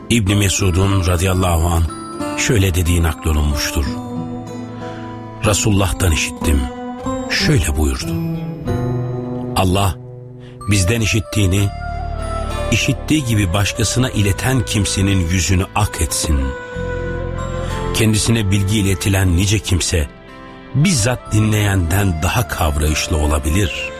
İbn Mesud'un radıyallahu anh şöyle dediği naklolunmuştur. Resulullah'tan işittim. Şöyle buyurdu. Allah bizden işittiğini, işittiği gibi başkasına ileten kimsenin yüzünü ak etsin. Kendisine bilgi iletilen nice kimse bizzat dinleyenden daha kavrayışlı olabilir.